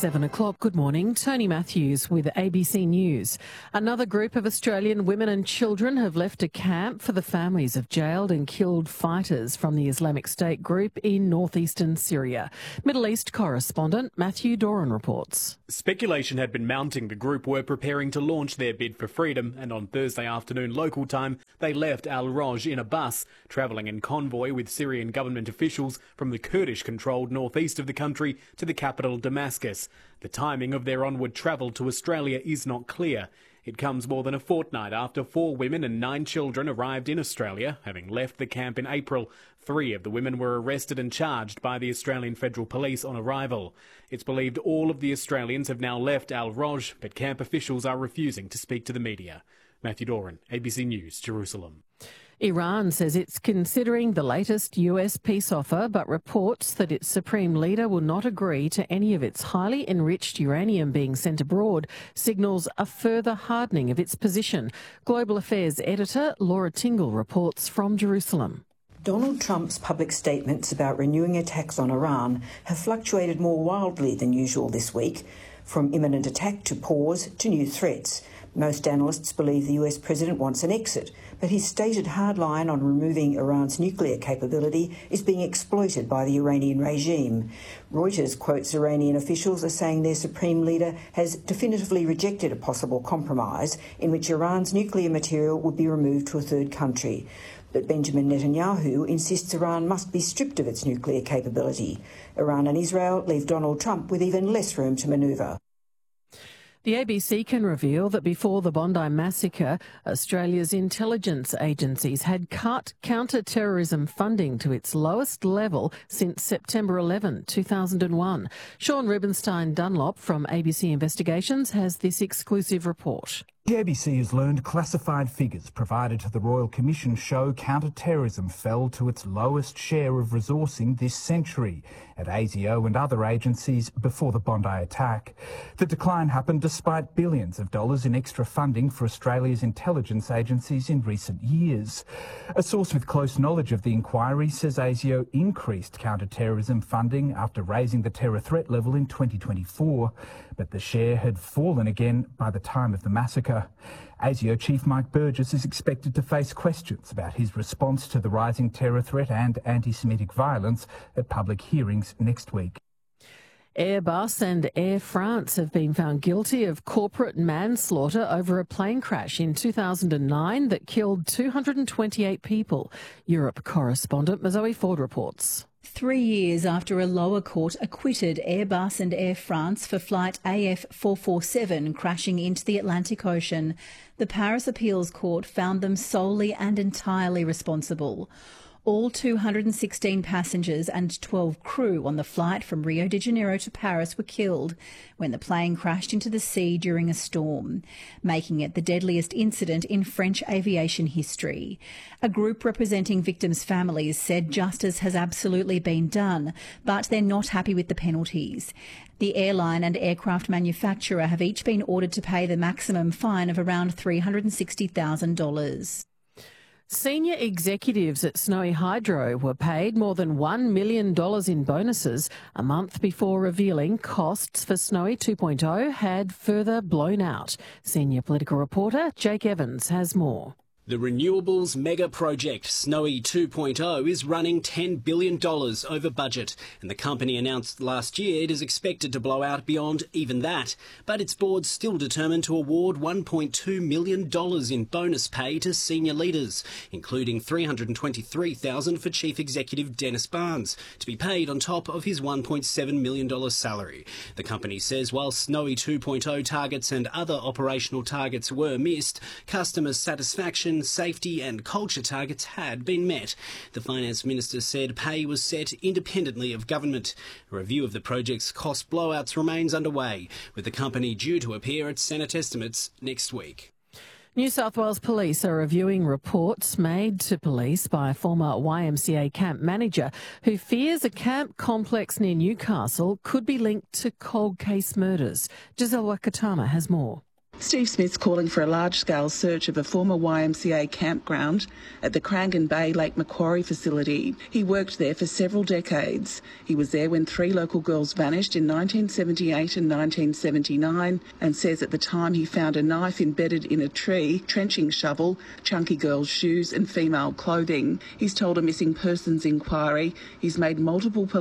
7 o'clock. Good morning. Tony Matthews with ABC News. Another group of Australian women and children have left a camp for the families of jailed and killed fighters from the Islamic State group in northeastern Syria. Middle East correspondent Matthew Doran reports. Speculation had been mounting the group were preparing to launch their bid for freedom, and on Thursday afternoon local time they left Al-Roj in a bus, travelling in convoy with Syrian government officials from the Kurdish-controlled northeast of the country to the capital Damascus. The timing of their onward travel to Australia is not clear. It comes more than a fortnight after 4 women and 9 children arrived in Australia, having left the camp in April. 3 of the women were arrested and charged by the Australian Federal Police on arrival. It's believed all of the Australians have now left Al-Roj, but camp officials are refusing to speak to the media. Matthew Doran, ABC News, Jerusalem. Iran says it's considering the latest US peace offer, but reports that its supreme leader will not agree to any of its highly enriched uranium being sent abroad signals a further hardening of its position. Global Affairs editor Laura Tingle reports from Jerusalem. Donald Trump's public statements about renewing attacks on Iran have fluctuated more wildly than usual this week, from imminent attack to pause to new threats. Most analysts believe the US president wants an exit, but his stated hard line on removing Iran's nuclear capability is being exploited by the Iranian regime. Reuters quotes Iranian officials as saying their supreme leader has definitively rejected a possible compromise in which Iran's nuclear material would be removed to a third country. But Benjamin Netanyahu insists Iran must be stripped of its nuclear capability. Iran and Israel leave Donald Trump with even less room to manoeuvre. The ABC can reveal that before the Bondi massacre, Australia's intelligence agencies had cut counter-terrorism funding to its lowest level since September 11, 2001. Sean Rubenstein-Dunlop from ABC Investigations has this exclusive report. The ABC has learned classified figures provided to the Royal Commission show counter-terrorism fell to its lowest share of resourcing this century at ASIO and other agencies before the Bondi attack. The decline happened despite billions of dollars in extra funding for Australia's intelligence agencies in recent years. A source with close knowledge of the inquiry says ASIO increased counter-terrorism funding after raising the terror threat level in 2024, but the share had fallen again by the time of the massacre. ASIO Chief Mike Burgess is expected to face questions about his response to the rising terror threat and anti-Semitic violence at public hearings next week. Airbus and Air France have been found guilty of corporate manslaughter over a plane crash in 2009 that killed 228 people. Europe correspondent Zoe Ford reports. 3 years after a lower court acquitted Airbus and Air France for flight AF447 crashing into the Atlantic Ocean, the Paris Appeals Court found them solely and entirely responsible. All 216 passengers and 12 crew on the flight from Rio de Janeiro to Paris were killed when the plane crashed into the sea during a storm, making it the deadliest incident in French aviation history. A group representing victims' families said justice has absolutely been done, but they're not happy with the penalties. The airline and aircraft manufacturer have each been ordered to pay the maximum fine of around $360,000. Senior executives at Snowy Hydro were paid more than $1 million in bonuses a month before revealing costs for Snowy 2.0 had further blown out. Senior political reporter Jake Evans has more. The renewables mega project Snowy 2.0 is running $10 billion over budget, and the company announced last year it is expected to blow out beyond even that. But its board's still determined to award $1.2 million in bonus pay to senior leaders, including $323,000 for Chief Executive Dennis Barnes, to be paid on top of his $1.7 million salary. The company says while Snowy 2.0 targets and other operational targets were missed, customer satisfaction, safety and culture targets had been met. The Finance Minister said pay was set independently of government. A review of the project's cost blowouts remains underway, with the company due to appear at Senate estimates next week. New South Wales Police are reviewing reports made to police by a former YMCA camp manager who fears a camp complex near Newcastle could be linked to cold case murders. Giselle Wakatama has more. Steve Smith's calling for a large-scale search of a former YMCA campground at the Crangan Bay Lake Macquarie facility. He worked there for several decades. He was there when 3 local girls vanished in 1978 and 1979 and says at the time he found a knife embedded in a tree, trenching shovel, chunky girls' shoes and female clothing. He's told a missing persons inquiry he's made multiple